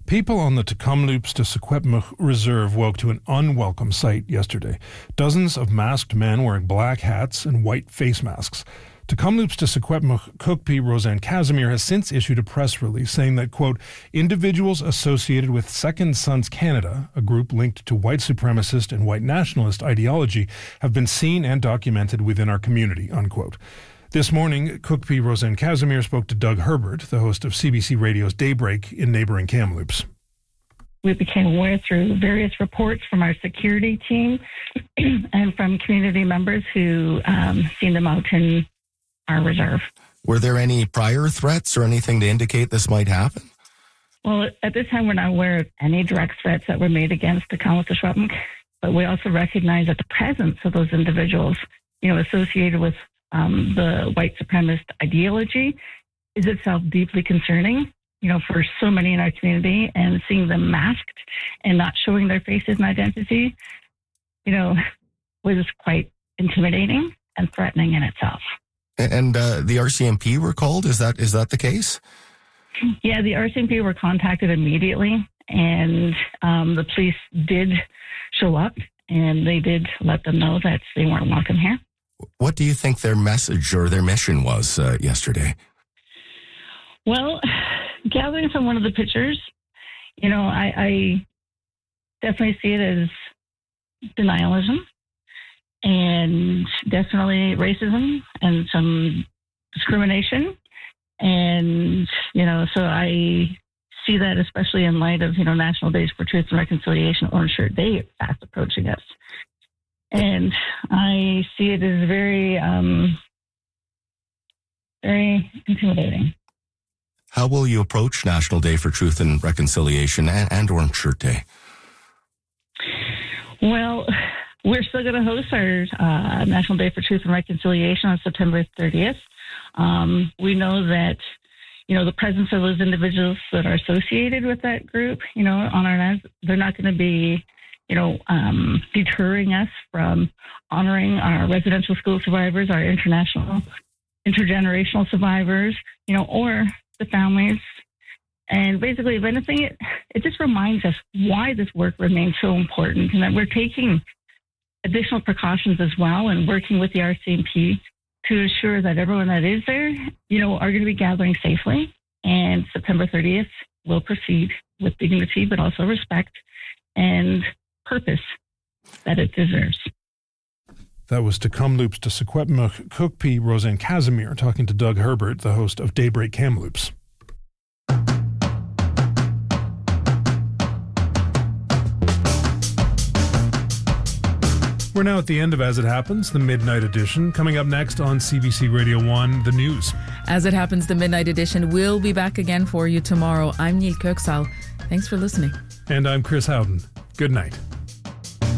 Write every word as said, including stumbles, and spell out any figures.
People on the Tk'emlúps to Secwepemc Reserve woke to an unwelcome sight yesterday. Dozens of masked men wearing black hats and white face masks. Tk'emlúps to Secwepemc Cookpee Roseanne Casimir has since issued a press release saying that, quote, individuals associated with Second Sons Canada, a group linked to white supremacist and white nationalist ideology, have been seen and documented within our community, unquote. This morning, Cookpee Roseanne Casimir spoke to Doug Herbert, the host of C B C Radio's Daybreak in neighbouring Kamloops. We became aware through various reports from our security team and from community members who um, seen them out in our reserve. Were there any prior threats or anything to indicate this might happen? Well, at this time, we're not aware of any direct threats that were made against the Tk'emlúps to Secwepemc, but we also recognize that the presence of those individuals, you know, associated with um, the white supremacist ideology is itself deeply concerning, you know, for so many in our community, and seeing them masked and not showing their faces and identity, you know, was quite intimidating and threatening in itself. And uh, the R C M P were called? Is that is that the case? Yeah, the R C M P were contacted immediately, and um, the police did show up, and they did let them know that they weren't welcome here. What do you think their message or their mission was uh, yesterday? Well, gathering from one of the pictures, you know, I, I definitely see it as denialism and definitely racism and some discrimination. And, you know, so I see that especially in light of, you know, National Days for Truth and Reconciliation, Orange Shirt Day fast approaching us. And I see it as very, um, very intimidating. How will you approach National Day for Truth and Reconciliation and, and Orange Shirt Day? Well, we're still going to host our uh, National Day for Truth and Reconciliation on September thirtieth. Um, we know that, you know, the presence of those individuals that are associated with that group, you know, on our lands, they're not going to be, you know, um, deterring us from honoring our residential school survivors, our international, intergenerational survivors, you know, or the families. And basically, if anything, it, it just reminds us why this work remains so important, and that we're taking additional precautions as well and working with the R C M P to ensure that everyone that is there, you know, are going to be gathering safely. And September thirtieth will proceed with dignity, but also respect and purpose that it deserves. That was Tk'emlúps to Secwepemc Cookpee Roseanne Casimir talking to Doug Herbert, the host of Daybreak Kamloops. We're now at the end of As It Happens, the Midnight Edition. Coming up next on C B C Radio one, the news. As It Happens, the Midnight Edition will be back again for you tomorrow. I'm Neil Kirksall. Thanks for listening. And I'm Chris Howden. Good night.